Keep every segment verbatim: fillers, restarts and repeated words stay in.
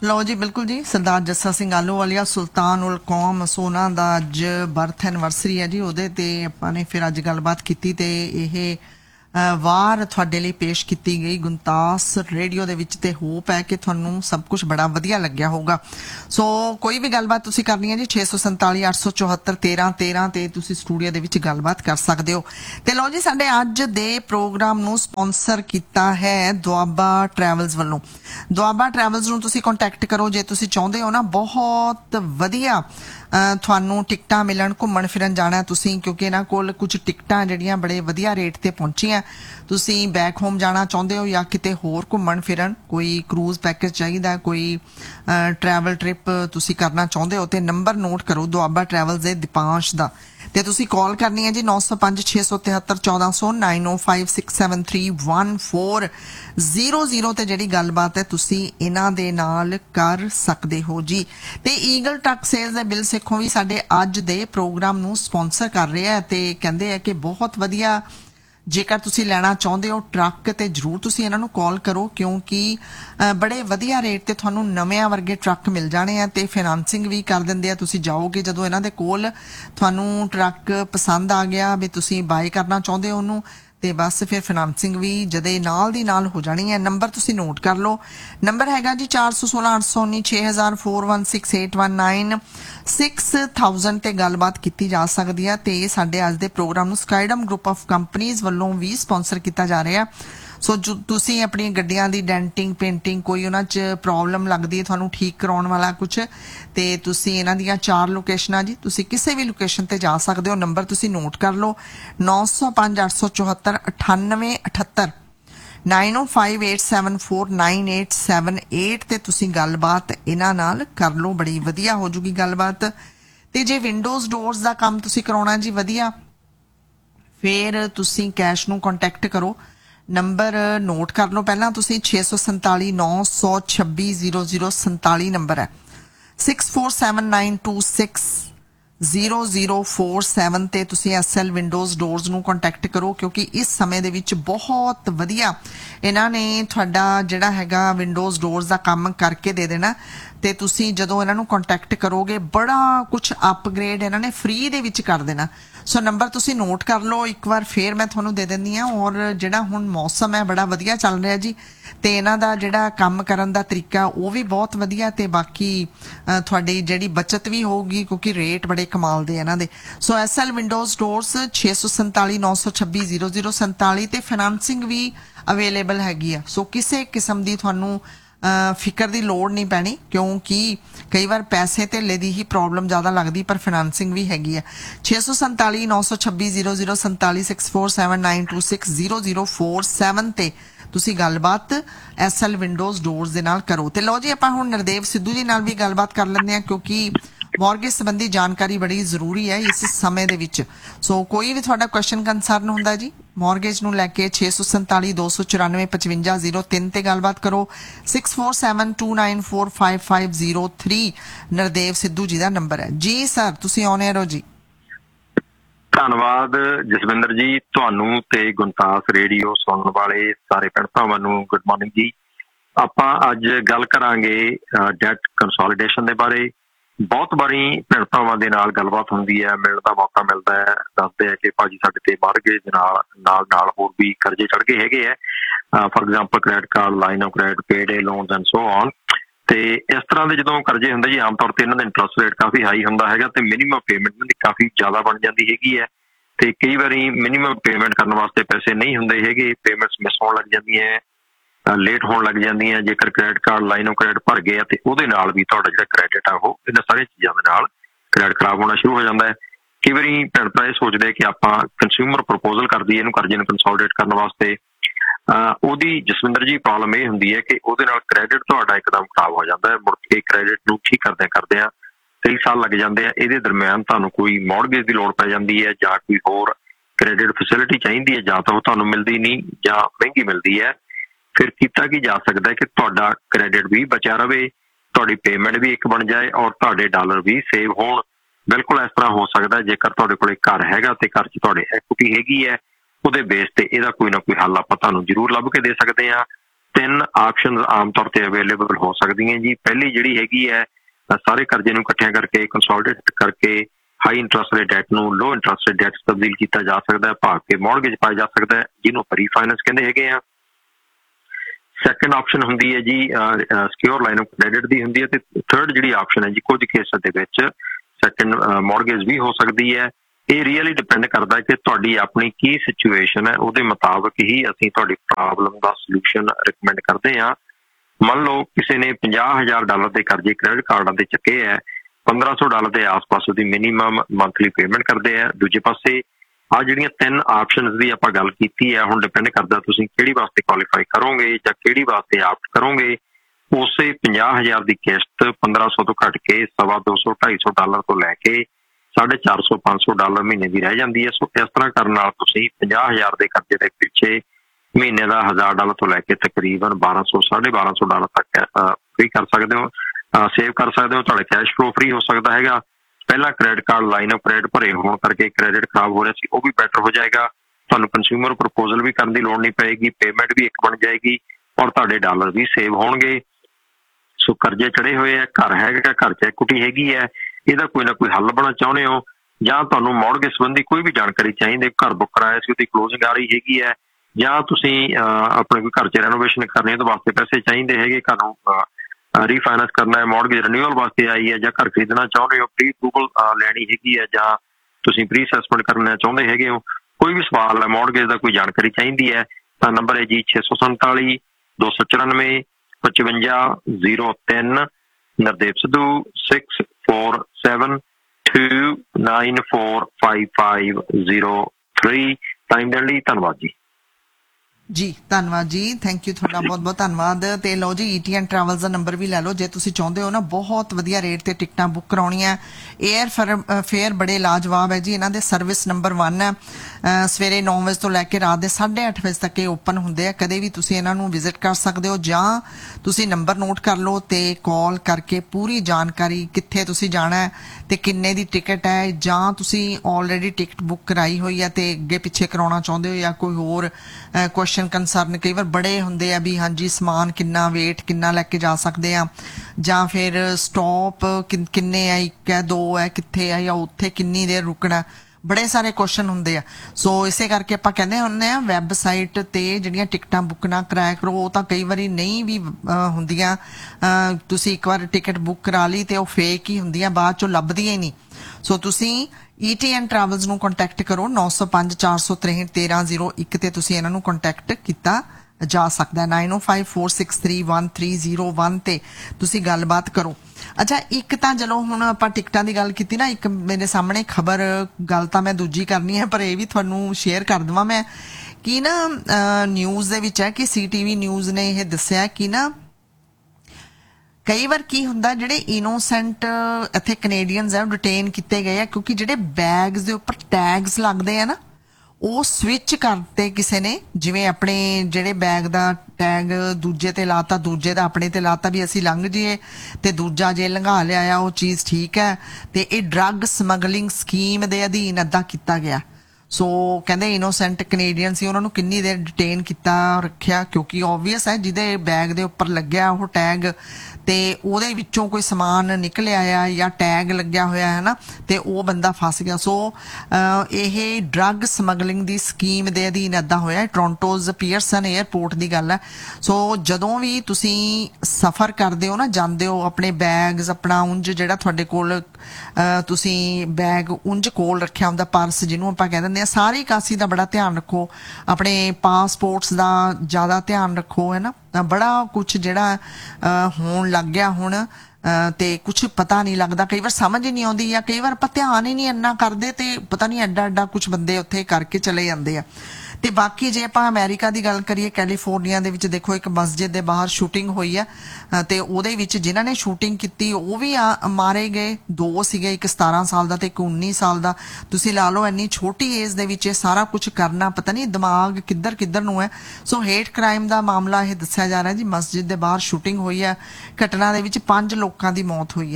ਲਓ ਜੀ, ਬਿਲਕੁਲ ਜੀ। ਸਰਦਾਰ ਜੱਸਾ ਸਿੰਘ ਆਹਲੂਵਾਲੀਆ ਸੁਲਤਾਨ ਉਲ ਕੌਮ ਸੋਨਾ ਦਾ ਅੱਜ ਬਰਥ ਐਨਵਰਸਰੀ ਹੈ ਜੀ। ਉਹਦੇ ਤੇ ਆਪਾਂ ਨੇ ਫਿਰ ਅੱਜ ਗੱਲਬਾਤ ਕੀਤੀ ਤੇ ਇਹ ਵਾਰ ਤੁਹਾਡੇ ਲਈ ਪੇਸ਼ ਕੀਤੀ ਗਈ ਗੁਣਤਾਸ ਰੇਡੀਓ ਦੇ ਵਿੱਚ। ਤੇ ਹੋਪ ਹੈ ਕਿ ਤੁਹਾਨੂੰ ਸਭ ਕੁਝ ਬੜਾ ਵਧੀਆ ਲੱਗਿਆ ਹੋਊਗਾ। ਸੋ ਕੋਈ ਵੀ ਗੱਲਬਾਤ ਤੁਸੀਂ ਕਰਨੀ ਹੈ ਜੀ, ਛੇ ਸੌ ਸੰਤਾਲੀ ਅੱਠ ਸੌ ਚੌਹੱਤਰ ਤੇਰਾਂ ਤੇਰਾਂ ਤੇ ਤੁਸੀਂ ਸਟੂਡੀਓ ਦੇ ਵਿੱਚ ਗੱਲਬਾਤ ਕਰ ਸਕਦੇ ਹੋ। ਤੇ ਲਓ ਜੀ, ਸਾਡੇ ਅੱਜ ਦੇ ਪ੍ਰੋਗਰਾਮ ਨੂੰ ਸਪਾਂਸਰ ਕੀਤਾ ਹੈ ਦੁਆਬਾ ਟਰੈਵਲਸ ਵੱਲੋਂ। ਦੁਆਬਾ ਟਰੈਵਲਸ ਨੂੰ ਤੁਸੀਂ ਕੰਟੈਕਟ ਕਰੋ ਜੇ ਤੁਸੀਂ ਚਾਹੁੰਦੇ ਹੋ ਨਾ ਬਹੁਤ ਵਧੀਆ ਤੁਹਾਨੂੰ ਟਿਕਟਾਂ ਮਿਲਣ, ਘੁੰਮਣ ਫਿਰਨ ਜਾਣਾ ਤੁਸੀਂ, ਕਿਉਂਕਿ ਇਹਨਾਂ ਕੋਲ ਕੁਝ ਟਿਕਟਾਂ ਜਿਹੜੀਆਂ ਬੜੇ ਵਧੀਆ ਰੇਟ ਤੇ ਪਹੁੰਚੀਆਂ। ਤੁਸੀਂ ਬੈਕ ਹੋਮ ਜਾਣਾ ਚਾਹੁੰਦੇ ਹੋ ਜਾਂ ਕਿਤੇ ਹੋਰ ਘੁੰਮਣ ਫਿਰਨ, ਕੋਈ ਕਰੂਜ਼ ਪੈਕੇਜ ਚਾਹੀਦਾ, ਕੋਈ ਟਰੈਵਲ ਟ੍ਰਿਪ ਤੁਸੀਂ ਕਰਨਾ ਚਾਹੁੰਦੇ ਹੋ ਤੇ ਨੰਬਰ ਨੋਟ ਕਰੋ ਦੁਆਬਾ ਟਰੈਵਲਸ ਦੇ ਦੀਪਾਂਸ਼ ਦਾ। ਤੇ ਤੁਸੀਂ ਕਾਲ ਕਰਨੀ ਹੈ ਜੀ ਨੌ ਸੌ ਪੰਜ ਛੇ ਸੌ ਤਿਹੱਤਰ ਚੌਦਾਂ ਸੌ ਨਾਈਨ ਓ five six seven three one four zero zero ਤੇ ਜਿਹੜੀ ਗੱਲਬਾਤ ਹੈ ਤੁਸੀਂ ਇਹਨਾਂ ਦੇ ਨਾਲ ਕਰ ਸਕਦੇ ਹੋ ਜੀ। ਤੇ ਈਗਲ ਟਰੱਕ ਸੇਲਸ ਦੇ ਬਿਲ ਸੇਖੋਂ ਵੀ ਸਾਡੇ ਅੱਜ ਦੇ ਪ੍ਰੋਗਰਾਮ ਨੂੰ ਸਪਾਂਸਰ ਕਰ ਰਹੇ ਆ ਤੇ ਕਹਿੰਦੇ ਆ ਕਿ ਬਹੁਤ ਵਧੀਆ, ਜੇਕਰ ਤੁਸੀਂ ਲੈਣਾ ਚਾਹੁੰਦੇ ਹੋ ਟਰੱਕ ਤੇ ਜ਼ਰੂਰ ਤੁਸੀਂ ਇਹਨਾਂ ਨੂੰ ਕਾਲ ਕਰੋ, ਕਿਉਂਕਿ ਬੜੇ ਵਧੀਆ ਰੇਟ ਤੇ ਤੁਹਾਨੂੰ ਨਵਿਆਂ ਵਰਗੇ ਟਰੱਕ ਮਿਲ ਜਾਣੇ ਆ ਤੇ ਫਾਈਨਾਂਸਿੰਗ ਵੀ ਕਰ ਦਿੰਦੇ ਆ। ਤੁਸੀਂ ਜਾਓਗੇ ਜਦੋਂ ਇਹਨਾਂ ਦੇ ਕੋਲ, ਤੁਹਾਨੂੰ ਟਰੱਕ ਪਸੰਦ ਆ ਗਿਆ ਵੀ ਤੁਸੀਂ ਬਾਏ ਕਰਨਾ ਚਾਹੁੰਦੇ ਹੋ ਉਹਨੂੰ, ਤੇ ਬਸ ਫਿਰ ਫਾਈਨਾਂਸਿੰਗ ਵੀ ਜਦੇ ਨਾਲ ਦੀ ਨਾਲ ਹੋ ਜਾਣੀ ਹੈ। ਨੰਬਰ ਤੁਸੀਂ ਨੋਟ ਕਰ ਲਓ, ਨੰਬਰ ਹੈਗਾ ਜੀ ਚਾਰ ਸੌ ਸੋਲਾਂ ਅੱਠ ਸੌ ਉੱਨੀ ਛੇ ਹਜ਼ਾਰ four one six eight one nine six thousand ਤੇ ਗੱਲਬਾਤ ਕੀਤੀ ਜਾ ਸਕਦੀ ਹੈ। ਤੇ ਸਾਡੇ ਅੱਜ ਦੇ ਪ੍ਰੋਗਰਾਮ ਨੂੰ ਸਕਾਈਡਮ ਗਰੁੱਪ ਆਫ ਕੰਪਨੀਜ਼ ਵੱਲੋਂ ਵੀ ਸਪਾਂਸਰ ਕੀਤਾ ਜਾ ਰਿਹਾ। ਸੋ ਜੋ ਤੁਸੀਂ ਆਪਣੀਆਂ ਗੱਡੀਆਂ ਦੀ ਡੈਂਟਿੰਗ ਪੇਂਟਿੰਗ, ਕੋਈ ਉਹਨਾਂ 'ਚ ਪ੍ਰੋਬਲਮ ਲੱਗਦੀ ਹੈ ਤੁਹਾਨੂੰ ਠੀਕ ਕਰਾਉਣ ਵਾਲਾ ਕੁਛ, ਤੇ ਤੁਸੀਂ ਇਹਨਾਂ ਦੀਆਂ ਚਾਰ ਲੋਕੇਸ਼ਨਾਂ ਜੀ, ਤੁਸੀਂ ਕਿਸੇ ਵੀ ਲੋਕੇਸ਼ਨ ਤੇ ਜਾ ਸਕਦੇ ਹੋ। ਨੰਬਰ ਤੁਸੀਂ ਨੋਟ ਕਰ ਲਓ ਨੌ ਸੌ ਪੰਜ ਅੱਠ ਸੌ ਚੌਹੱਤਰ ਅਠਾਨਵੇਂ ਅਠੱਤਰ ਨਾਈਨ ਓ five eight seven four nine eight seven eight ਤੇ ਤੁਸੀਂ ਗੱਲਬਾਤ ਇਹਨਾਂ ਨਾਲ ਕਰ ਲਓ, ਬੜੀ ਵਧੀਆ ਹੋ ਜੂਗੀ ਗੱਲਬਾਤ। ਤੇ ਜੇ ਵਿੰਡੋਜ਼ ਡੋਰਸ ਦਾ ਕੰਮ ਤੁਸੀਂ ਕਰਾਉਣਾ ਜੀ ਵਧੀਆ, ਫਿਰ ਤੁਸੀਂ ਕੈਸ਼ ਨੂੰ ਕੰਟੈਕਟ ਕਰੋ। ਨੰਬਰ ਨੋਟ ਕਰ ਲਓ ਪਹਿਲਾਂ ਤੁਸੀਂ ਛੇ ਸੌ ਸੰਤਾਲੀ ਨੌ ਸੌ ਛੱਬੀ ਜ਼ੀਰੋ ਜ਼ੀਰੋ ਸੰਤਾਲੀ ਨੰਬਰ ਹੈ। Six four seven nine two six zero zero four seven ਤੇ ਤੁਸੀਂ ਐਸ ਐਲ ਵਿੰਡੋਜ਼ ਡੋਰਸ ਨੂੰ ਕੰਟੈਕਟ ਕਰੋ, ਕਿਉਂਕਿ ਇਸ ਸਮੇਂ ਦੇ ਵਿੱਚ ਬਹੁਤ ਵਧੀਆ ਇਹਨਾਂ ਨੇ ਤੁਹਾਡਾ ਜਿਹੜਾ ਹੈਗਾ ਵਿੰਡੋਜ਼ ਡੋਰਸ ਦਾ ਕੰਮ ਕਰਕੇ ਦੇ ਦੇਣਾ। ਤੇ ਤੁਸੀਂ ਜਦੋਂ ਇਹਨਾਂ ਨੂੰ ਕੰਟੈਕਟ ਕਰੋਗੇ ਬੜਾ ਕੁਝ ਅਪਗ੍ਰੇਡ ਇਹਨਾਂ ਨੇ ਫ੍ਰੀ ਦੇ ਵਿੱਚ ਕਰ ਦੇਣਾ। ਸੋ ਨੰਬਰ ਤੁਸੀਂ ਨੋਟ ਕਰ ਲਓ ਇੱਕ ਵਾਰ ਫੇਰ ਮੈਂ ਤੁਹਾਨੂੰ ਦੇ ਦਿੰਦੀ ਹਾਂ। ਔਰ ਜਿਹੜਾ ਹੁਣ ਮੌਸਮ ਹੈ ਬੜਾ ਵਧੀਆ ਚੱਲ ਰਿਹਾ ਜੀ, ਤੇ ਇਹਨਾਂ ਦਾ ਜਿਹੜਾ ਕੰਮ ਕਰਨ ਦਾ ਤਰੀਕਾ ਉਹ ਵੀ ਬਹੁਤ ਵਧੀਆ, ਤੇ ਬਾਕੀ ਤੁਹਾਡੀ ਜਿਹੜੀ ਬੱਚਤ ਵੀ ਹੋਊਗੀ ਕਿਉਂਕਿ ਰੇਟ ਬੜੇ ਕਮਾਲ ਦੇ ਇਹਨਾਂ ਦੇ। So as L windows doors ਛੇ ਸੌ ਸੰਤਾਲੀ ਨੌ ਸੌ ਛੱਬੀ ਜ਼ੀਰੋ ਜ਼ੀਰੋ ਸੰਤਾਲੀ ਤੇ ਫਾਈਨਾਂਸਿੰਗ ਵੀ ਅਵੇਲੇਬਲ ਹੈਗੀ ਆ। ਸੋ ਕਿਸੇ ਕਿਸਮ ਦੀ ਤੁਹਾਨੂੰ ਫਿਕਰ ਦੀ ਲੋੜ ਨਹੀਂ ਪੈਣੀ, ਕਿਉਂਕਿ ਕਈ ਵਾਰ ਪੈਸੇ ਧੇਲੇ ਦੀ ਹੀ ਪ੍ਰੋਬਲਮ ਜ਼ਿਆਦਾ ਲੱਗਦੀ, ਪਰ ਫਾਈਨਾਂਸਿੰਗ ਵੀ ਹੈਗੀ ਆ। ਛੇ ਸੌ ਸੰਤਾਲੀ ਨੌ ਸੌ ਛੱਬੀ ਜ਼ੀਰੋ ਜ਼ੀਰੋ ਸੰਤਾਲੀ six four seven nine two six zero zero four seven ਤੇ ਤੁਸੀਂ ਗੱਲਬਾਤ ਐਸ ਐਲ ਵਿੰਡੋਜ਼ ਡੋਰਸ ਦੇ ਨਾਲ ਕਰੋ। ਤੇ ਲਓ ਜੀ, ਆਪਾਂ ਹੁਣ ਨਰਦੇਵ ਸਿੱਧੂ ਜੀ ਨਾਲ ਵੀ ਗੱਲਬਾਤ ਕਰ ਲੈਂਦੇ ਹਾਂ, ਕਿਉਂਕਿ ਮੌਰਗੇਜ ਸੰਬੰਧੀ ਜਾਣਕਾਰੀ ਬੜੀ ਜ਼ਰੂਰੀ ਹੈ ਇਸ ਸਮੇਂ ਦੇ ਵਿੱਚ। ਸੋ ਕੋਈ ਵੀ ਤੁਹਾਡਾ ਕੁਐਸਚਨ ਕੰਸਰਨ ਹੁੰਦਾ ਜੀ ਮੌਰਗੇਜ ਨੂੰ ਲੈ ਕੇ, ਛੇ ਸੌ ਸੰਤਾਲੀ ਦੋ ਸੌ ਚੁਰਾਨਵੇਂ ਪਚਵੰਜਾ ਜ਼ੀਰੋ ਤਿੰਨ ਤੇ ਗੱਲਬਾਤ ਕਰੋ। Six four seven to nine four five five zero three Nardev Sidhu ji the number ਹੈ ਜੀ। ਸਰ ਤੁਸੀਂ ਆਉਣੇ ਹੋ ਜੀ। ਧੰਨਵਾਦ ਜਸਵਿੰਦਰ ਜੀ, ਤੁਹਾਨੂੰ ਤੇ ਗੁਣਤਾਸ ਰੇਡੀਓ ਸੁਣਨ ਵਾਲੇ ਸਾਰੇ ਭੈਣ ਭਰਾਵਾਂ ਨੂੰ ਗੁੱਡ ਮਾਰਨਿੰਗ ਜੀ। ਆਪਾਂ ਅੱਜ ਗੱਲ ਕਰਾਂਗੇ ਡੈਟ ਕੰਸੋਲੀਡੇਸ਼ਨ ਦੇ ਬਾਰੇ। ਬਹੁਤ ਵਾਰੀ ਭੈਣ ਭਰਾਵਾਂ ਦੇ ਨਾਲ ਗੱਲਬਾਤ ਹੁੰਦੀ ਹੈ, ਮਿਲਣ ਦਾ ਮੌਕਾ ਮਿਲਦਾ ਹੈ, ਦੱਸਦੇ ਆ ਕਿ ਭਾਜੀ ਸਾਡੇ ਤੇ ਮਾਰਗੇਜ ਨਾਲ ਨਾਲ ਨਾਲ ਹੋਰ ਵੀ ਕਰਜ਼ੇ ਚੜ੍ਹ ਗਏ ਹੈਗੇ ਹੈ। For example credit card, line of credit, ਪੇਡੇ loans and so on. ਤੇ ਇਸ ਤਰ੍ਹਾਂ ਦੇ ਜਦੋਂ ਕਰਜ਼ੇ ਹੁੰਦੇ ਜੀ, ਆਮ ਤੌਰ ਤੇ ਇਹਨਾਂ ਦਾ ਇੰਟਰਸਟ ਰੇਟ ਕਾਫੀ ਹਾਈ ਹੁੰਦਾ ਹੈਗਾ ਤੇ ਮਿਨੀਮਮ ਪੇਮੈਂਟ ਦੀ ਕਾਫੀ ਜ਼ਿਆਦਾ ਬਣ ਜਾਂਦੀ ਹੈਗੀ ਹੈ। ਤੇ ਕਈ ਵਾਰੀ ਮਿਨੀਮਮ ਪੇਮੈਂਟ ਕਰਨ ਵਾਸਤੇ ਪੈਸੇ ਨਹੀਂ ਹੁੰਦੇ ਹੈਗੇ, ਪੇਮੈਂਟਸ ਮਿਸ ਹੋਣ ਲੱਗ ਜਾਂਦੀਆਂ, ਲੇਟ ਹੋਣ ਲੱਗ ਜਾਂਦੀਆਂ। ਜੇਕਰ credit card, line of credit ਭਰ ਗਏ ਆ ਤੇ ਉਹਦੇ ਨਾਲ ਵੀ ਤੁਹਾਡਾ ਜਿਹੜਾ ਕ੍ਰੈਡਿਟ ਆ ਉਹ ਇਹਨਾਂ ਸਾਰੀਆਂ ਚੀਜ਼ਾਂ ਦੇ ਨਾਲ ਕ੍ਰੈਡਿਟ ਖਰਾਬ ਹੋਣਾ ਸ਼ੁਰੂ ਹੋ ਜਾਂਦਾ ਹੈ। ਕਈ ਵਾਰੀ ਭੈਣ ਭਰਾ ਇਹ ਸੋਚਦੇ ਕਿ ਆਪਾਂ ਕੰਜ਼ਿਊਮਰ ਪ੍ਰਪੋਜ਼ਲ ਕਰਦੀ ਇਹਨੂੰ ਕਰਜ਼ੇ ਨੂੰ ਕੰਸੋਲੀਡੇਟ ਕਰਨ ਵਾਸਤੇ। ਉਹਦੀ ਜਸਵਿੰਦਰ ਜੀ ਪ੍ਰੋਬਲਮ ਇਹ ਹੁੰਦੀ ਹੈ ਕਿ ਉਹਦੇ ਨਾਲ ਕ੍ਰੈਡਿਟ ਤੁਹਾਡਾ ਇੱਕਦਮ ਖਰਾਬ ਹੋ ਜਾਂਦਾ ਹੈ। ਮੁੜ ਕੇ ਕ੍ਰੈਡਿਟ ਨੂੰ ਠੀਕ ਕਰਦਿਆਂ ਕਰਦਿਆਂ ਕਈ ਸਾਲ ਲੱਗ ਜਾਂਦੇ ਆ। ਇਹਦੇ ਦਰਮਿਆਨ ਤੁਹਾਨੂੰ ਕੋਈ ਮੌਰਗੇਜ ਦੀ ਲੋੜ ਪੈ ਜਾਂਦੀ ਹੈ ਜਾਂ ਕੋਈ ਹੋਰ ਕ੍ਰੈਡਿਟ ਫੈਸਿਲਿਟੀ ਚਾਹੀਦੀ ਹੈ, ਜਾਂ ਤਾਂ ਉਹ ਤੁਹਾਨੂੰ ਮਿਲਦੀ ਨਹੀਂ ਜਾਂ ਮਹਿੰਗੀ ਮਿਲਦੀ ਹੈ। ਫਿਰ ਕੀਤਾ ਕੀ ਜਾ ਸਕਦਾ ਕਿ ਤੁਹਾਡਾ ਕ੍ਰੈਡਿਟ ਵੀ ਬਚਿਆ ਰਹੇ, ਤੁਹਾਡੀ ਪੇਮੈਂਟ ਵੀ ਇੱਕ ਬਣ ਜਾਏ ਔਰ ਤੁਹਾਡੇ ਡਾਲਰ ਵੀ ਸੇਵ ਹੋਣ। ਬਿਲਕੁਲ ਇਸ ਤਰ੍ਹਾਂ ਹੋ ਸਕਦਾ ਜੇਕਰ ਤੁਹਾਡੇ ਕੋਲ ਘਰ ਹੈਗਾ ਤੇ ਘਰ 'ਚ ਤੁਹਾਡੇ ਐਕੁਇਟੀ ਹੈਗੀ ਹੈ, ਉਹਦੇ ਬੇਸ ਤੇ ਇਹਦਾ ਕੋਈ ਨਾ ਕੋਈ ਹੱਲ ਆਪਾਂ ਤੁਹਾਨੂੰ ਜ਼ਰੂਰ ਲੱਭ ਕੇ ਦੇ ਸਕਦੇ ਹਾਂ। ਤਿੰਨ ਆਪਸ਼ਨਸ ਆਮ ਤੌਰ ਤੇ ਅਵੇਲੇਬਲ ਹੋ ਸਕਦੀਆਂ ਜੀ। ਪਹਿਲੀ ਜਿਹੜੀ ਹੈਗੀ ਹੈ ਸਾਰੇ ਕਰਜ਼ੇ ਨੂੰ ਇਕੱਠਿਆਂ ਕਰਕੇ ਕੰਸੋਲੀਡੇਟ ਕਰਕੇ ਹਾਈ ਇੰਟਰਸਟ ਰੇਟ ਡੈਟ ਨੂੰ ਲੋ ਇੰਟਰਸਟ ਰੇਟ ਡੈਟ ਤਬਦੀਲ ਕੀਤਾ ਜਾ ਸਕਦਾ ਹੈ, ਭਾਗ ਕੇ ਮੌਰਗੇਜ ਪਾਇਆ ਜਾ ਸਕਦਾ ਹੈ, ਜਿਹਨੂੰ ਆਪਾਂ ਰੀਫਾਈਨੈਂਸ ਕਹਿੰਦੇ ਹੈਗੇ ਆ। ਸੈਕੰਡ ਆਪਸ਼ਨ ਹੁੰਦੀ ਹੈ ਜੀ ਸਿਕਿਉਰ ਲਾਈਨ ਆਫ ਕ੍ਰੈਡਿਟ ਦੀ ਹੁੰਦੀ ਹੈ, ਤੇ ਥਰਡ ਜਿਹੜੀ ਆਪਸ਼ਨ ਹੈ ਜੀ ਕੁਝ ਕੇਸਾਂ ਦੇ ਵਿੱਚ ਸੈਕੰਡ ਮੌਰਗੇਜ ਵੀ ਹੋ ਸਕਦੀ ਹੈ। ਇਹ ਰੀਅਲੀ ਡਿਪੈਂਡ ਕਰਦਾ ਹੈ ਕਿ ਤੁਹਾਡੀ ਆਪਣੀ ਕੀ ਸਿਚੁਏਸ਼ਨ ਹੈ, ਉਹਦੇ ਮੁਤਾਬਕ ਹੀ ਅਸੀਂ ਤੁਹਾਡੀ ਪ੍ਰੋਬਲਮ ਦਾ ਸੋਲੂਸ਼ਨ ਰਿਕਮੈਂਡ ਕਰਦੇ ਹਾਂ। ਮੰਨ ਲਓ ਕਿਸੇ ਨੇ ਪੰਜਾਹ ਹਜ਼ਾਰ ਡਾਲਰ ਦੇ ਕਰਜ਼ੇ ਕ੍ਰੈਡਿਟ ਕਾਰਡਾਂ ਦੇ ਚੱਕੇ ਹੈ, ਪੰਦਰਾਂ ਸੌ ਡਾਲਰ ਦੇ ਆਸ-ਪਾਸ ਉਹਦੀ ਮਿਨੀਮਮ ਮੰਥਲੀ ਪੇਮੈਂਟ ਕਰਦੇ ਆ। ਦੂਜੇ ਪਾਸੇ ਆ ਜਿਹੜੀਆਂ ਤਿੰਨ ਆਪਸ਼ਨਸ ਦੀ ਆਪਾਂ ਗੱਲ ਕੀਤੀ ਹੈ, ਹੁਣ ਡਿਪੈਂਡ ਕਰਦਾ ਤੁਸੀਂ ਕਿਹੜੀ ਵਾਸਤੇ ਕੁਆਲੀਫਾਈ ਕਰੋਗੇ ਜਾਂ ਕਿਹੜੀ ਵਾਸਤੇ ਆਪਟ ਕਰੋਗੇ। ਉਸੇ ਪੰਜਾਹ ਹਜ਼ਾਰ ਦੀ ਕਿਸ਼ਤ ਪੰਦਰਾਂ ਸੌ ਤੋਂ ਘੱਟ ਕੇ ਸਵਾ ਦੋ ਸੌ ਢਾਈ ਸੌ ਡਾਲਰ ਤੋਂ ਲੈ ਕੇ ਸਾਢੇ ਚਾਰ ਸੌ ਪੰਜ ਸੌ ਡਾਲਰ ਮਹੀਨੇ ਦੀ ਰਹਿ ਜਾਂਦੀ ਹੈ। ਸੋ ਇਸ ਤਰ੍ਹਾਂ ਕਰਨ ਨਾਲ ਤੁਸੀਂ ਪੰਜਾਹ ਹਜ਼ਾਰ ਦੇ ਕਰਜ਼ੇ ਦੇ ਪਿੱਛੇ ਮਹੀਨੇ ਦਾ ਹਜ਼ਾਰ ਡਾਲਰ ਤੋਂ ਲੈ ਕੇ ਤਕਰੀਬਨ ਬਾਰਾਂ ਸੌ ਸਾਢੇ ਬਾਰਾਂ ਸੌ ਡਾਲਰ ਤੱਕ ਫ੍ਰੀ ਕਰ ਸਕਦੇ ਹੋ, ਸੇਵ ਕਰ ਸਕਦੇ ਹੋ। ਤੁਹਾਡਾ ਕੈਸ਼ ਫਲੋ ਫ੍ਰੀ ਹੋ ਸਕਦਾ ਹੈਗਾ। ਪਹਿਲਾਂ credit card line of credit ਭਰੇ ਹੋਣ ਕਰਕੇ ਕ੍ਰੈਡਿਟ ਖਰਾਬ ਹੋ ਰਿਹਾ ਸੀ, ਉਹ ਵੀ ਬੈਟਰ ਹੋ ਜਾਏਗਾ। ਤੁਹਾਨੂੰ ਕੰਜ਼ਿਊਮਰ ਪ੍ਰਪੋਜ਼ਲ ਵੀ ਕਰਨ ਦੀ ਲੋੜ ਨਹੀਂ ਪਏਗੀ, ਪੇਮੈਂਟ ਵੀ ਇੱਕ ਬਣ ਜਾਏਗੀ ਔਰ ਤੁਹਾਡੇ ਡਾਲਰ ਵੀ ਸੇਵ ਹੋਣਗੇ। ਸੋ ਕਰਜ਼ੇ ਚੜੇ ਹੋਏ ਆ, ਘਰ ਹੈਗਾ, ਘਰ 'ਚ ਇਕੁਇਟੀ ਹੈਗੀ ਹੈ, ਇਹਦਾ ਕੋਈ ਨਾ ਕੋਈ ਹੱਲ ਬਣਾਉਣਾ ਚਾਹੁੰਦੇ ਹੋ, ਜਾਂ ਤੁਹਾਨੂੰ ਮੌਰਗੇਜ ਸੰਬੰਧੀ ਕੋਈ ਵੀ ਜਾਣਕਾਰੀ ਚਾਹੀਦੀ, ਘਰ ਬੁੱਕ ਕਰਾਇਆ ਸੀ ਉਹਦੀ ਕਲੋਜ਼ਿੰਗ ਆ ਰਹੀ ਹੈਗੀ ਹੈ, ਜਾਂ ਤੁਸੀਂ ਆਪਣੇ ਕੋਈ ਘਰ 'ਚ ਰੈਨੋਵੇਸ਼ਨ ਕਰਨੀ ਉਹਦੇ ਵਾਸਤੇ ਪੈਸੇ ਚਾਹੀਦੇ ਹੈਗੇ, ਘਰ ਨੂੰ ਰੀਫਾਈਨੈਂਸ ਕਰਨਾ ਹੈ, ਮੌਰਗੇਜ ਰਿਨਿਊਅਲ ਵਾਸਤੇ ਆਈ ਹੈ, ਜਾਂ ਘਰ ਖਰੀਦਣਾ ਚਾਹੁੰਦੇ ਹੋ, ਪ੍ਰੀ ਅਪਰੂਵਲ ਲੈਣੀ ਹੈਗੀ ਹੈ, ਜਾਂ ਤੁਸੀਂ ਪ੍ਰੀ ਅਸੈਸਮੈਂਟ ਕਰਨਾ ਚਾਹੁੰਦੇ ਹੈਗੇ ਹੋ, ਕੋਈ ਵੀ ਸਵਾਲ ਹੈ ਮੌਰਗੇਜ ਦਾ, ਕੋਈ ਜਾਣਕਾਰੀ ਚਾਹੀਦੀ ਹੈ ਤਾਂ ਨੰਬਰ ਹੈ ਜੀ ਛੇ ਸੌ ਸੰਤਾਲੀ ਦੋ ਸੌ ਚੁਰਾਨਵੇਂ ਪਚਵੰਜਾ ਜ਼ੀਰੋ ਤਿੰਨ। Nardev Sidhu six four seven to nine four five five zero three. Time ਦੇਣ ਲਈ ਧੰਨਵਾਦ ਜੀ। ਜੀ ਧੰਨਵਾਦ ਜੀ, ਥੈਂਕ ਯੂ, ਤੁਹਾਡਾ ਬਹੁਤ ਬਹੁਤ ਧੰਨਵਾਦ। ਤੇ ਲਓ ਜੀ, ET and travels the number ਵੀ ਲੈ ਲਓ ਜੇ ਤੁਸੀਂ ਚਾਹੁੰਦੇ ਹੋ ਨਾ ਬਹੁਤ ਵਧੀਆ ਰੇਟ ਤੇ ਟਿਕਟਾਂ ਬੁੱਕ ਕਰਾਉਣੀਆਂ। ਏਅਰ ਫੇਅਰ ਬੜੇ ਲਾਜਵਾਬ ਹੈ ਜੀ, ਇਹਨਾਂ ਦੇ ਸਰਵਿਸ ਨੰਬਰ ਵਨ ਹੈ। ਸਵੇਰੇ ਨੌ ਵਜੇ ਤੋਂ ਲੈ ਕੇ ਰਾਤ ਦੇ ਸਾਢੇ ਅੱਠ ਵਜੇ ਤੱਕ ਇਹ ਓਪਨ ਹੁੰਦੇ ਆ। ਕਦੇ ਵੀ ਤੁਸੀਂ ਇਹਨਾਂ ਨੂੰ ਵਿਜ਼ਿਟ ਕਰ ਸਕਦੇ ਹੋ, ਜਾਂ ਤੁਸੀਂ ਨੰਬਰ ਨੋਟ ਕਰ ਲਓ ਤੇ ਕਾਲ ਕਰਕੇ ਪੂਰੀ ਜਾਣਕਾਰੀ ਕਿੱਥੇ ਤੁਸੀਂ ਜਾਣਾ ਹੈ ਤੇ ਕਿੰਨੇ ਦੀ ਟਿਕਟ ਹੈ, ਜਾਂ ਤੁਸੀਂ ਆਲਰੇਡੀ ਟਿਕਟ ਬੁੱਕ ਕਰਾਈ ਹੋਈ ਹੈ ਤੇ ਅੱਗੇ ਪਿੱਛੇ ਕਰਾਉਣਾ ਚਾਹੁੰਦੇ ਹੋ, ਜਾਂ ਕੋਈ ਹੋਰ ਕੁਐਸਚਨ ਕੰਸਰਨ ਕਈ ਵਾਰ ਬੜੇ ਹੁੰਦੇ ਆ ਵੀ ਹਾਂਜੀ ਸਮਾਨ ਕਿੰਨਾ, ਵੇਟ ਕਿੰਨਾ ਲੈ ਕੇ ਜਾ ਸਕਦੇ ਆ, ਜਾਂ ਫਿਰ ਸਟਾਪ ਕਿੰਨੇ ਆ, ਇੱਕ ਹੈ ਦੋ ਹੈ, ਕਿੱਥੇ ਆ, ਜਾਂ ਉੱਥੇ ਕਿੰਨੀ ਦੇਰ ਰੁਕਣਾ, ਬੜੇ ਸਾਰੇ ਕੁਐਸਚਨ ਹੁੰਦੇ ਆ। ਸੋ ਇਸੇ ਕਰਕੇ ਆਪਾਂ ਕਹਿੰਦੇ ਹੁੰਦੇ ਆ ਵੈਬਸਾਈਟ ਤੇ ਜਿਹੜੀਆਂ ਟਿਕਟਾਂ ਬੁੱਕ ਨਾ ਕਰਾਇਆ ਕਰੋ, ਉਹ ਤਾਂ ਕਈ ਵਾਰੀ ਨਹੀਂ ਵੀ ਹੁੰਦੀਆਂ। ਤੁਸੀਂ ਇੱਕ ਵਾਰ ਟਿਕਟ ਬੁੱਕ ਕਰਾ ਲਈ ਤੇ ਉਹ ਫੇਕ ਹੀ ਹੁੰਦੀਆਂ, ਬਾਅਦ ਚੋਂ ਲੱਭਦੀਆਂ ਹੀ ਨਹੀਂ। ਸੋ ਤੁਸੀਂ ਈਟੀ ਐਂਡ ਟਰੈਵਲਸ ਨੂੰ ਕੰਟੈਕਟ ਕਰੋ, ਨੌ ਸੌ ਪੰਜ ਚਾਰ ਸੌ ਤਰੇਹਠ ਤੇਰਾਂ ਜ਼ੀਰੋ ਇੱਕ ਤੇ ਤੁਸੀਂ ਇਹਨਾਂ ਨੂੰ ਕੰਟੈਕਟ ਕੀਤਾ ਜਾ ਸਕਦਾ। ਨਾਈਨ ਓ five four six three one three zero one ਤੇ ਤੁਸੀਂ ਗੱਲਬਾਤ ਕਰੋ। ਅੱਛਾ, ਇੱਕ ਤਾਂ ਚਲੋ ਹੁਣ ਆਪਾਂ ਟਿਕਟਾਂ ਦੀ ਗੱਲ ਕੀਤੀ ਨਾ, ਇੱਕ ਮੇਰੇ ਸਾਹਮਣੇ ਖਬਰ, ਗੱਲ ਤਾਂ ਮੈਂ ਦੂਜੀ ਕਰਨੀ ਹੈ ਪਰ ਇਹ ਵੀ ਤੁਹਾਨੂੰ ਸ਼ੇਅਰ ਕਰ ਦੇਵਾਂ ਮੈਂ, ਕਿ ਨਾ ਨਿਊਜ਼ ਦੇ ਵਿੱਚ ਹੈ ਕਿ ਸੀ ਟੀ ਵੀ ਨਿਊਜ਼ ਨੇ ਇਹ ਦੱਸਿਆ ਕਿ ਨਾ ਕਈ ਵਾਰ ਕੀ ਹੁੰਦਾ, ਜਿਹੜੇ ਇਨੋਸੈਂਟ ਇੱਥੇ ਕੈਨੇਡੀਅਨਸ ਹੈ ਡਿਟੇਨ ਕੀਤੇ ਗਏ ਆ ਕਿਉਂਕਿ ਜਿਹੜੇ ਬੈਗਸ ਦੇ ਉੱਪਰ ਟੈਗਸ ਲੱਗਦੇ ਆ ਨਾ, ਉਹ ਸਵਿਚ ਕਰਤੇ ਕਿਸੇ ਨੇ। ਜਿਵੇਂ ਆਪਣੇ ਜਿਹੜੇ ਬੈਗ ਦਾ ਟੈਗ ਦੂਜੇ ਤੇ ਲਾਤਾ, ਦੂਜੇ ਦਾ ਆਪਣੇ ਤੇ ਲਾਤਾ ਵੀ ਅਸੀਂ ਲੰਘ ਜਾਈਏ, ਤੇ ਦੂਜਾ ਜੇ ਲੰਘਾ ਲਿਆ ਆ ਉਹ ਚੀਜ਼ ਠੀਕ ਹੈ। ਤੇ ਇਹ ਡਰੱਗ ਸਮਗਲਿੰਗ ਸਕੀਮ ਦੇ ਅਧੀਨ ਏਦਾਂ ਕੀਤਾ ਗਿਆ। ਸੋ ਕਹਿੰਦੇ ਇਨੋਸੈਂਟ ਕੈਨੇਡੀਅਨ ਸੀ, ਉਹਨਾਂ ਨੂੰ ਕਿੰਨੀ ਦੇਰ ਡਿਟੇਨ ਕੀਤਾ ਰੱਖਿਆ, ਕਿਉਂਕਿ ਓਬਵੀਅਸ ਹੈ ਜਿਹਦੇ ਬੈਗ ਦੇ ਉੱਪਰ ਲੱਗਿਆ ਉਹ ਟੈਗ ਤੇ ਉਹਦੇ ਵਿੱਚੋਂ ਕੋਈ ਸਮਾਨ ਨਿਕਲਿਆ ਆ ਜਾਂ ਟੈਗ ਲੱਗਿਆ ਹੋਇਆ ਹੈ ਨਾ, ਤੇ ਉਹ ਬੰਦਾ ਫਸ ਗਿਆ। ਸੋ ਇਹ ਡਰੱਗ ਸਮਗਲਿੰਗ ਦੀ ਸਕੀਮ ਦੇ ਅਧੀਨ ਏਦਾਂ ਹੋਇਆ। ਟੋਰਾਂਟੋਜ਼ ਪੀਅਰਸਨ ਏਅਰਪੋਰਟ ਦੀ ਗੱਲ ਹੈ। ਸੋ ਜਦੋਂ ਵੀ ਤੁਸੀਂ ਸਫ਼ਰ ਕਰਦੇ ਹੋ ਨਾ, ਜਾਂਦੇ ਹੋ, ਆਪਣੇ ਬੈਗਸ ਆਪਣਾ ਉਂਝ ਜਿਹੜਾ ਤੁਹਾਡੇ ਕੋਲ ਤੁਸੀਂ ਬੈਗ ਉਂਝ ਕੋਲ ਰੱਖਿਆ ਹੁੰਦਾ, ਪਰਸ ਜਿਹਨੂੰ ਆਪਾਂ ਕਹਿ ਦਿੰਦੇ ਆ, ਸਾਰੀ ਕਾਸੀ ਦਾ ਬੜਾ ਧਿਆਨ ਰੱਖੋ, ਆਪਣੇ ਪਾਸਪੋਰਟਸ ਦਾ ਜ਼ਿਆਦਾ ਧਿਆਨ ਰੱਖੋ, ਹੈ ਨਾ। ਬੜਾ ਕੁਛ ਜਿਹੜਾ ਹੋਣ ਲੱਗ ਗਿਆ ਹੁਣ, ਤੇ ਕੁਛ ਪਤਾ ਨਹੀਂ ਲੱਗਦਾ, ਕਈ ਵਾਰ ਸਮਝ ਹੀ ਨਹੀਂ ਆਉਂਦੀ, ਜਾਂ ਕਈ ਵਾਰ ਆਪਾਂ ਧਿਆਨ ਹੀ ਨਹੀਂ ਇੰਨਾ ਕਰਦੇ ਤੇ ਪਤਾ ਨਹੀਂ ਐਡਾ ਐਡਾ ਕੁਛ ਬੰਦੇ ਉੱਥੇ ਕਰਕੇ ਚਲੇ ਜਾਂਦੇ ਆ। ਤੇ ਬਾਕੀ ਜੇ ਆਪਾਂ ਅਮਰੀਕਾ ਦੀ ਗੱਲ ਕਰੀਏ, ਕੈਲੀਫੋਰਨੀਆ ਦੇ ਵਿੱਚ ਦੇਖੋ ਇੱਕ ਮਸਜਿਦ ਦੇ ਬਾਹਰ ਸ਼ੂਟਿੰਗ ਹੋਈ ਆ, ਤੇ ਉਹਦੇ ਵਿੱਚ ਜਿਨ੍ਹਾਂ ਨੇ ਸ਼ੂਟਿੰਗ ਕੀਤੀ ਉਹ ਵੀ ਮਾਰੇ ਗਏ। ਦੋ ਸੀਗੇ, ਇੱਕ ਸਤਾਰਾਂ ਸਾਲ ਦਾ ਤੇ ਇੱਕ ਉੱਨੀ ਸਾਲ ਦਾ। ਤੁਸੀਂ ਲਾ ਲਓ ਇੰਨੀ ਛੋਟੀ ਏਜ ਦੇ ਵਿੱਚ ਇਹ ਸਾਰਾ ਕੁਛ ਕਰਨਾ, ਪਤਾ ਨਹੀਂ ਦਿਮਾਗ ਕਿੱਧਰ ਕਿੱਧਰ ਨੂੰ ਹੈ। ਸੋ ਹੇਟ ਕ੍ਰਾਈਮ ਦਾ ਮਾਮਲਾ ਇਹ ਦੱਸਿਆ ਜਾ ਰਿਹਾ ਜੀ, ਮਸਜਿਦ ਦੇ ਬਾਹਰ ਸ਼ੂਟਿੰਗ ਹੋਈ ਹੈ। ਘਟਨਾ ਦੇ ਵਿੱਚ ਪੰਜ ਲੋਕਾਂ ਦੀ ਮੌਤ ਹੋਈ ਹੈ।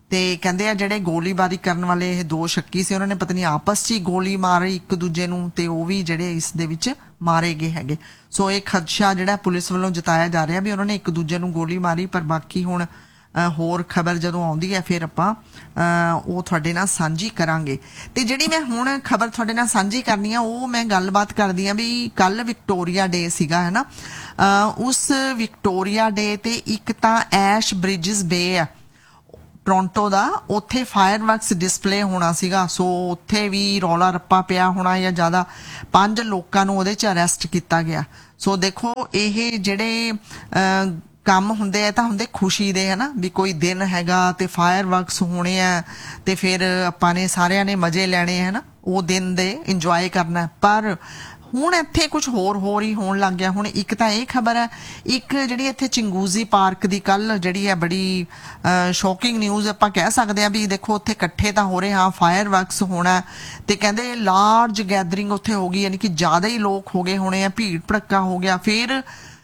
ਤੇ ਕਹਿੰਦੇ ਆ ਜਿਹੜੇ ਗੋਲੀਬਾਰੀ ਕਰਨ ਵਾਲੇ ਇਹ ਦੋ ਸ਼ੱਕੀ ਸੀ ਉਹਨਾਂ ਨੇ ਪਤਾ ਨਹੀਂ ਆਪਸ 'ਚ ਹੀ ਗੋਲੀ ਮਾਰੀ ਇੱਕ ਦੂਜੇ ਨੂੰ ਤੇ ਉਹ ਵੀ ਜਿਹੜੇ ਇਸ ਦੇ ਵਿੱਚ ਮਾਰੇ ਗਏ ਹੈਗੇ। ਸੋ ਇਹ ਖਦਸ਼ਾ ਜਿਹੜਾ ਪੁਲਿਸ ਵੱਲੋਂ ਜਤਾਇਆ ਜਾ ਰਿਹਾ ਵੀ ਉਹਨਾਂ ਨੇ ਇੱਕ ਦੂਜੇ ਨੂੰ ਗੋਲੀ ਮਾਰੀ। ਪਰ ਬਾਕੀ ਹੁਣ ਹੋਰ ਖਬਰ ਜਦੋਂ ਆਉਂਦੀ ਹੈ ਫਿਰ ਆਪਾਂ ਉਹ ਤੁਹਾਡੇ ਨਾਲ ਸਾਂਝੀ ਕਰਾਂਗੇ। ਤੇ ਜਿਹੜੀ ਮੈਂ ਹੁਣ ਖਬਰ ਤੁਹਾਡੇ ਨਾਲ ਸਾਂਝੀ ਕਰਨੀ ਆ ਉਹ ਮੈਂ ਗੱਲਬਾਤ ਕਰਦੀ ਆ ਵੀ ਕੱਲ ਵਿਕਟੋਰੀਆ ਡੇ ਸੀਗਾ ਹੈ ਨਾ। ਉਸ ਵਿਕਟੋਰੀਆ ਡੇ ਤੇ ਇੱਕ ਤਾਂ ਐਸ਼ ਬ੍ਰਿਜਸ ਬੇ ਆ ਟੋਰਾਂਟੋ ਦਾ, ਉੱਥੇ ਫਾਇਰਵਰਕਸ ਡਿਸਪਲੇ ਹੋਣਾ ਸੀਗਾ। ਸੋ ਉੱਥੇ ਵੀ ਰੌਲਾ ਰੱਪਾ ਪਿਆ ਹੋਣਾ ਜਾਂ ਜ਼ਿਆਦਾ ਪੰਜ ਲੋਕਾਂ ਨੂੰ ਉਹਦੇ 'ਚ ਅਰੈਸਟ ਕੀਤਾ ਗਿਆ। ਸੋ ਦੇਖੋ ਇਹ ਜਿਹੜੇ ਕੰਮ ਹੁੰਦੇ ਆ ਤਾਂ ਹੁੰਦੇ ਖੁਸ਼ੀ ਦੇ ਹੈ ਨਾ ਵੀ ਕੋਈ ਦਿਨ ਹੈਗਾ ਤੇ ਫਾਇਰਵਰਕਸ ਹੋਣੇ ਆ ਤੇ ਫਿਰ ਆਪਾਂ ਨੇ ਸਾਰਿਆਂ ਨੇ ਮਜ਼ੇ ਲੈਣੇ ਹੈ ਨਾ ਉਹ ਦਿਨ ਦੇ ਇੰਜੋਏ ਕਰਨਾ। ਪਰ ਹੁਣ ਇੱਥੇ ਕੁਝ ਹੋਰ ਹੋਰ ਹੀ ਹੋਣ ਲੱਗ ਗਿਆ। ਹੁਣ ਇੱਕ ਤਾਂ ਇਹ ਖਬਰ ਹੈ, ਇੱਕ ਜਿਹੜੀ ਇੱਥੇ ਚਿੰਗੂਜ਼ੀ ਪਾਰਕ ਦੀ ਕੱਲ ਜਿਹੜੀ ਹੈ ਬੜੀ ਸ਼ੌਕਿੰਗ ਨਿਊਜ਼ ਆਪਾਂ ਕਹਿ ਸਕਦੇ ਹਾਂ ਵੀ ਦੇਖੋ ਉੱਥੇ ਇਕੱਠੇ ਤਾਂ ਹੋ ਰਹੇ ਹਾਂ, ਫਾਇਰਵਰਕਸ ਹੋਣਾ ਤੇ ਕਹਿੰਦੇ ਲਾਰਜ ਗੈਦਰਿੰਗ ਉੱਥੇ ਹੋ ਗਈ, ਯਾਨੀ ਕਿ ਜ਼ਿਆਦਾ ਹੀ ਲੋਕ ਹੋ ਗਏ ਹੋਣੇ ਆ, ਭੀੜ ਭੜੱਕਾ ਹੋ ਗਿਆ। ਫਿਰ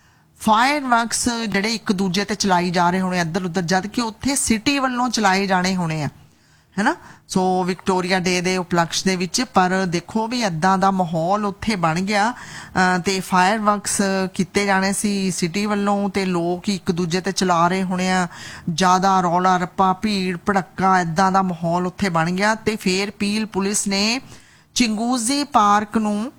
ਫਾਇਰਵਰਕਸ ਜਿਹੜੇ ਇੱਕ ਦੂਜੇ ਤੇ ਚਲਾਈ ਜਾ ਰਹੇ ਹੋਣੇ ਇੱਧਰ ਉੱਧਰ, ਜਦ ਕਿ ਉੱਥੇ ਸਿਟੀ ਵੱਲੋਂ ਚਲਾਏ ਜਾਣੇ ਹੋਣੇ ਆ ਹੈ ਨਾ। ਸੋ ਵਿਕਟੋਰੀਆ ਡੇ ਦੇ ਉਪਲਕਸ਼ ਦੇ ਵਿੱਚ ਪਰ ਦੇਖੋ ਵੀ ਇੱਦਾਂ ਦਾ ਮਾਹੌਲ ਉੱਥੇ ਬਣ ਗਿਆ ਤੇ ਫਾਇਰਵਰਕਸ ਕੀਤੇ ਜਾਣੇ ਸੀ ਸਿਟੀ ਵੱਲੋਂ ਤੇ ਲੋਕ ਇੱਕ ਦੂਜੇ ਤੇ ਚਲਾ ਰਹੇ ਹੋਣੇ ਆ, ਜ਼ਿਆਦਾ ਰੌਲਾ ਰੱਪਾ ਭੀੜ ਭੜੱਕਾ ਇੱਦਾਂ ਦਾ ਮਾਹੌਲ ਉੱਥੇ ਬਣ ਗਿਆ। ਤੇ ਫਿਰ ਪੀਲ ਪੁਲਿਸ ਨੇ ਚਿੰਗੂਜ਼ੀ ਪਾਰਕ ਨੂੰ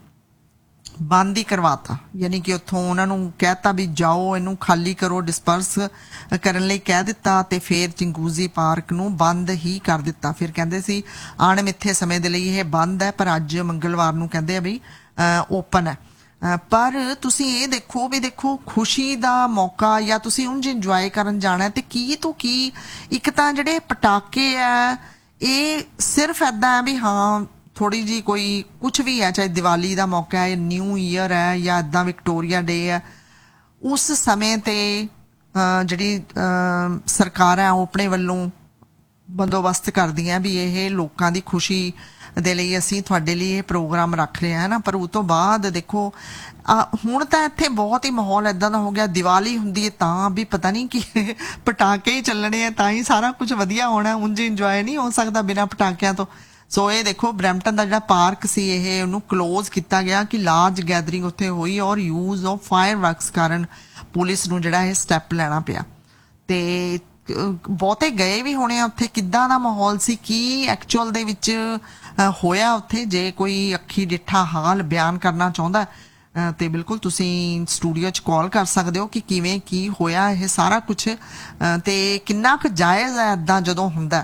ਬੰਦ ਹੀ ਕਰਵਾਤਾ, ਯਾਨੀ ਕਿ ਉੱਥੋਂ ਉਹਨਾਂ ਨੂੰ ਕਹਿਤਾ ਵੀ ਜਾਓ ਇਹਨੂੰ ਖਾਲੀ ਕਰੋ, ਡਿਸਪਰਸ ਕਰਨ ਲਈ ਕਹਿ ਦਿੱਤਾ ਤੇ ਫਿਰ ਚਿੰਗੂਜ਼ੀ ਪਾਰਕ ਨੂੰ ਬੰਦ ਹੀ ਕਰ ਦਿੱਤਾ। ਫਿਰ ਕਹਿੰਦੇ ਸੀ ਅਣਮਿੱਥੇ ਸਮੇਂ ਦੇ ਲਈ ਇਹ ਬੰਦ ਹੈ, ਪਰ ਅੱਜ ਮੰਗਲਵਾਰ ਨੂੰ ਕਹਿੰਦੇ ਆ ਵੀ ਓਪਨ ਹੈ। ਪਰ ਤੁਸੀਂ ਇਹ ਦੇਖੋ ਵੀ ਦੇਖੋ ਖੁਸ਼ੀ ਦਾ ਮੌਕਾ ਜਾਂ ਤੁਸੀਂ ਉਂਝ ਇੰਜੋਏ ਕਰਨ ਜਾਣਾ ਤੇ ਕੀ ਤੋਂ ਕੀ, ਇੱਕ ਤਾਂ ਜਿਹੜੇ ਪਟਾਕੇ ਆ ਇਹ ਸਿਰਫ ਏਦਾਂ ਹੈ ਵੀ ਹਾਂ ਥੋੜੀ ਜੀ ਕੋਈ ਕੁਛ ਵੀ ਹੈ, ਚਾਹੇ ਦੀਵਾਲੀ ਦਾ ਮੌਕਾ ਹੈ, ਨਿਊ ਈਅਰ ਹੈ ਜਾਂ ਇੱਦਾਂ ਵਿਕਟੋਰੀਆ ਡੇ ਹੈ, ਉਸ ਸਮੇਂ ਤੇ ਜਿਹੜੀ ਸਰਕਾਰਾਂ ਉਹ ਆਪਣੇ ਵੱਲੋਂ ਬੰਦੋਬਸਤ ਕਰਦੀਆਂ ਵੀ ਇਹ ਲੋਕਾਂ ਦੀ ਖੁਸ਼ੀ ਦੇ ਲਈ ਅਸੀਂ ਤੁਹਾਡੇ ਲਈ ਇਹ ਪ੍ਰੋਗਰਾਮ ਰੱਖ ਰਹੇ ਹਾਂ ਨਾ। ਪਰ ਉਹ ਤੋਂ ਬਾਅਦ ਦੇਖੋ ਹੁਣ ਤਾਂ ਇੱਥੇ ਬਹੁਤ ਹੀ ਮਾਹੌਲ ਇੱਦਾਂ ਦਾ ਹੋ ਗਿਆ, ਦੀਵਾਲੀ ਹੁੰਦੀ ਹੈ ਤਾਂ ਵੀ ਪਤਾ ਨਹੀਂ ਕਿ ਪਟਾਕੇ ਹੀ ਚੱਲਣੇ ਆ ਤਾਂ ਹੀ ਸਾਰਾ ਕੁਝ ਵਧੀਆ ਹੋਣਾ, ਉਂਝ ਇੰਜੋਏ ਨਹੀਂ ਹੋ ਸਕਦਾ ਬਿਨਾਂ ਪਟਾਕਿਆਂ ਤੋਂ। ਸੋ ਇਹ ਦੇਖੋ ਬਰੈਂਪਟਨ ਦਾ ਜਿਹੜਾ ਪਾਰਕ ਸੀ ਇਹ ਉਹਨੂੰ ਕਲੋਜ਼ ਕੀਤਾ ਗਿਆ ਕਿ ਲਾਰਜ ਗੈਦਰਿੰਗ ਉੱਥੇ ਹੋਈ ਔਰ ਯੂਜ਼ ਆਫ ਫਾਇਰਵਰਕਸ ਕਾਰਨ ਪੁਲਿਸ ਨੂੰ ਜਿਹੜਾ ਇਹ ਸਟੈਪ ਲੈਣਾ ਪਿਆ। ਤੇ ਬਹੁਤੇ ਗਏ ਵੀ ਹੋਣੇ ਆ ਉੱਥੇ, ਕਿੱਦਾਂ ਦਾ ਮਾਹੌਲ ਸੀ, ਕੀ ਐਕਚੁਅਲ ਦੇ ਵਿੱਚ ਹੋਇਆ ਉੱਥੇ। ਜੇ ਕੋਈ ਅੱਖੀ ਡਿੱਠਾ ਹਾਲ ਬਿਆਨ ਕਰਨਾ ਚਾਹੁੰਦਾ ਤੇ ਬਿਲਕੁਲ ਤੁਸੀਂ ਸਟੂਡੀਓ 'ਚ ਕਾਲ ਕਰ ਸਕਦੇ ਹੋ ਕਿ ਕਿਵੇਂ ਕੀ ਹੋਇਆ ਇਹ ਸਾਰਾ ਕੁਛ ਤੇ ਕਿੰਨਾ ਕੁ ਜਾਇਜ਼ ਹੈ ਇੱਦਾਂ ਜਦੋਂ ਹੁੰਦਾ।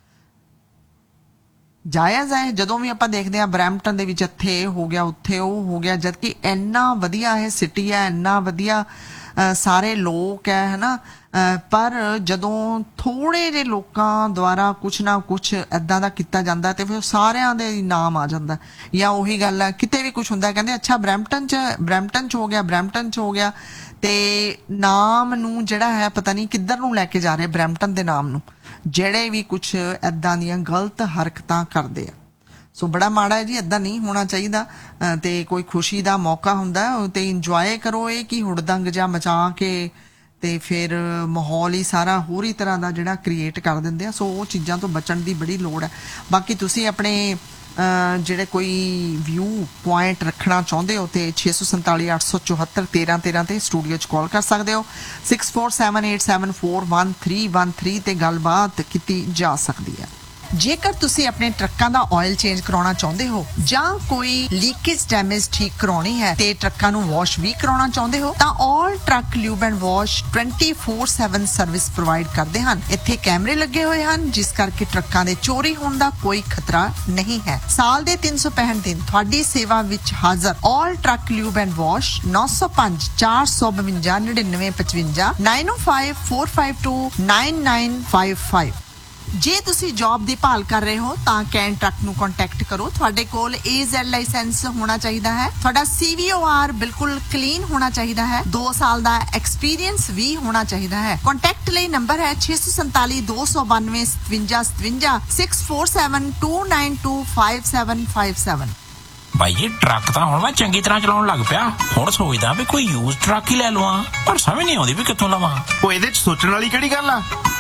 ਜਾਇਜ਼ ਹੈ ਜਦੋਂ ਵੀ ਆਪਾਂ ਦੇਖਦੇ ਹਾਂ ਬਰੈਂਪਟਨ ਦੇ ਵਿੱਚ ਇੱਥੇ ਇਹ ਹੋ ਗਿਆ ਉੱਥੇ ਉਹ ਹੋ ਗਿਆ, ਜਦ ਕਿ ਇੰਨਾ ਵਧੀਆ ਇਹ ਸਿਟੀ ਹੈ, ਇੰਨਾ ਵਧੀਆ ਸਾਰੇ ਲੋਕ ਹੈ ਹੈ ਨਾ। ਪਰ ਜਦੋਂ ਥੋੜੇ ਜਿਹੇ ਲੋਕਾਂ ਦੁਆਰਾ ਕੁਛ ਨਾ ਕੁਛ ਇੱਦਾਂ ਦਾ ਕੀਤਾ ਜਾਂਦਾ ਤੇ ਫਿਰ ਸਾਰਿਆਂ ਦੇ ਨਾਮ ਆ ਜਾਂਦਾ। ਜਾਂ ਉਹੀ ਗੱਲ ਹੈ ਕਿਤੇ ਵੀ ਕੁਛ ਹੁੰਦਾ ਕਹਿੰਦੇ ਅੱਛਾ ਬਰੈਂਪਟਨ 'ਚ ਬਰੈਂਪਟਨ 'ਚ ਹੋ ਗਿਆ ਬਰੈਂਪਟਨ 'ਚ ਹੋ ਗਿਆ ਤੇ ਨਾਮ ਨੂੰ ਜਿਹੜਾ ਹੈ ਪਤਾ ਨਹੀਂ ਕਿੱਧਰ ਨੂੰ ਲੈ ਕੇ ਜਾ ਰਹੇ ਬਰੈਂਪਟਨ ਦੇ ਨਾਮ ਨੂੰ, ਜਿਹੜੇ ਵੀ ਕੁਛ ਇੱਦਾਂ ਦੀਆਂ ਗਲਤ ਹਰਕਤਾਂ ਕਰਦੇ ਆ। ਸੋ ਬੜਾ ਮਾੜਾ ਹੈ ਜੀ, ਇੱਦਾਂ ਨਹੀਂ ਹੋਣਾ ਚਾਹੀਦਾ। ਤੇ ਕੋਈ ਖੁਸ਼ੀ ਦਾ ਮੌਕਾ ਹੁੰਦਾ ਤੇ ਇੰਜੋਏ ਕਰੋ, ਇਹ ਕੀ ਹੁੜਦੰਗ ਜਾਂ ਮਚਾ ਕੇ ਤੇ ਫਿਰ ਮਾਹੌਲ ਹੀ ਸਾਰਾ ਹੋਰ ਹੀ ਤਰ੍ਹਾਂ ਦਾ ਜਿਹੜਾ ਕ੍ਰੀਏਟ ਕਰ ਦਿੰਦੇ ਆ। ਸੋ ਉਹ ਚੀਜ਼ਾਂ ਤੋਂ ਬਚਣ ਦੀ ਬੜੀ ਲੋੜ ਹੈ। ਬਾਕੀ ਤੁਸੀਂ ਆਪਣੇ ਜਿਹੜੇ ਕੋਈ ਵਿਊ ਪੁਆਇੰਟ ਰੱਖਣਾ ਚਾਹੁੰਦੇ ਹੋ ਤੇ ਛੇ ਸੌ ਸੰਤਾਲੀ ਅੱਠ ਸੌ ਚੁਹੱਤਰ ਤੇਰਾਂ ਤੇਰਾਂ ਤੇ ਸਟੂਡੀਓ 'ਚ ਕਾਲ ਕਰ ਸਕਦੇ ਹੋ। Six four seven eight seven four one three one three ਤੇ ਗੱਲਬਾਤ ਕੀਤੀ ਜਾ ਸਕਦੀ ਹੈ। ਜੇਕਰ ਤੁਸੀਂ ਆਪਣੇ ਟਰੱਕਾਂ ਦਾ ਆਇਲ ਚੇਂਜ ਕਰਾਉਣਾ ਚਾਹੁੰਦੇ ਹੋ ਜਾਂ ਕੋਈ ਲੀਕੇਜ ਡੈਮੇਜ ਠੀਕ ਕਰਾਉਣੀ ਹੈ ਤੇ ਟਰੱਕਾਂ ਨੂੰ ਵਾਸ਼ ਵੀ ਕਰਾਉਣਾ ਚਾਹੁੰਦੇ ਹੋ ਤਾਂ ਆਲ truck lube and wash twenty four seven service provide ਕਰਦੇ ਹਨ। ਇੱਥੇ ਕੈਮਰੇ ਲੱਗੇ ਹੋਏ ਹਨ ਜਿਸ ਕਰਕੇ ਟਰੱਕਾਂ ਦੇ ਚੋਰੀ ਹੋਣ ਦਾ ਕੋਈ ਖਤਰਾ ਨਹੀਂ ਹੈ। ਸਾਲ ਦੇ ਤਿੰਨ ਸੌ ਪੈਂਹਠ ਦਿਨ ਤੁਹਾਡੀ ਸੇਵਾ ਵਿੱਚ ਹਾਜ਼ਰ ਆਲ ਟਰੱਕ ਲਿਊਬ ਐਂਡ ਵਾਸ਼ ਨੌ ਸੌ ਪੰਜ ਚਾਰ ਸੌ ਬਵੰਜਾ ਨੜਿਨਵੇਂ ਪਚਵੰਜਾ nine O five four five to nine nine five five. ਜੇ ਤੁਸੀਂ ਜੌਬ ਦੀ ਭਾਲ ਕਰ ਰਹੇ ਹੋ ਤਾਂ ਕੈਨ ਟਰੱਕ ਨੂੰ ਕੰਟੈਕਟ ਕਰੋ। ਤੁਹਾਡੇ ਕੋਲ ਏ ਜ਼ੈਡ ਲਾਇਸੈਂਸ ਹੋਣਾ ਚਾਹੀਦਾ ਹੈ, ਤੁਹਾਡਾ ਸੀ ਵੀ ਓ ਆਰ ਬਿਲਕੁਲ ਕਲੀਨ ਹੋਣਾ ਚਾਹੀਦਾ ਹੈ, ਦੋ ਸਾਲ ਦਾ ਐਕਸਪੀਰੀਅੰਸ ਵੀ ਹੋਣਾ ਚਾਹੀਦਾ ਹੈ। ਕੰਟੈਕਟ ਲਈ ਨੰਬਰ ਹੈ ਛੇ ਸੌ ਸੰਤਾਲੀ ਦੋ ਸੌ ਬਾਨਵੇਂ ਸਤਵੰਜਾ ਸਤਵੰਜਾ six four seven to nine to five seven five seven. ਭਾਈ ਜੀ ਟਰੱਕ ਤਾਂ ਹੁਣ ਮੈਂ ਚੰਗੀ ਤਰ੍ਹਾਂ ਚਲਾਉਣ ਲੱਗ ਪਿਆ, ਹੁਣ ਸੋਚਦਾ ਵੀ ਕੋਈ ਯੂਜ਼ ਟਰੱਕ ਹੀ ਲੈ ਲਵਾਂ, ਪਰ ਸਮਝ ਨਹੀਂ ਆਉਂਦੀ ਵੀ ਕਿੱਥੋਂ ਲਵਾਂ। ਉਹ ਇਹਦੇ 'ਚ ਸੋਚਣ ਵਾਲੀ ਕਿਹੜੀ ਗੱਲ ਆ,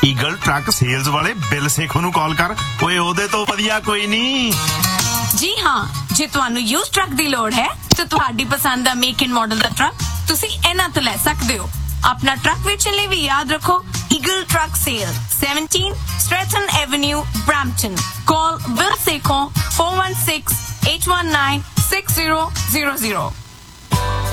ਈਗਲ ਟਰੱਕ ਸੇਲਸ ਵਾਲੇ ਬਿੱਲ ਸੇਖੋਂ ਨੂੰ ਕਾਲ ਕਰ। ਓਏ ਉਹਦੇ ਤੋਂ ਵਧੀਆ ਕੋਈ ਨਹੀਂ। ਜੀ ਹਾਂ, ਜੇ ਤੁਹਾਨੂੰ ਯੂਜ਼ ਟਰੱਕ ਦੀ ਲੋੜ ਹੈ ਤਾਂ ਤੁਹਾਡੀ ਪਸੰਦ ਦਾ make and model the truck ਤੁਸੀਂ ਇਹਨਾਂ ਤੋਂ ਲੈ ਸਕਦੇ ਹੋ। ਆਪਣਾ ਟਰੱਕ ਵੇਚਣ ਲਈ ਵੀ ਯਾਦ ਰੱਖੋ eagle truck sale, seventeen Stratton Avenue, Brampton. Call Bill Sekhon four one six, eight one nine, six zero zero zero.